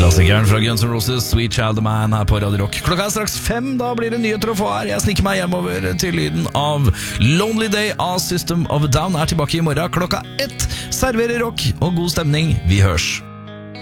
Klassikeren fra Guns N' Roses, Sweet Child of Mine, her på Radio Rock. Klokka straks 5, da blir det nyheter å få her. Jeg snikker meg hjemover til lyden av Lonely Day av System of a Down. Er tilbake i morgen klokka 1. Serverer rock og god stemning. Vi hørs.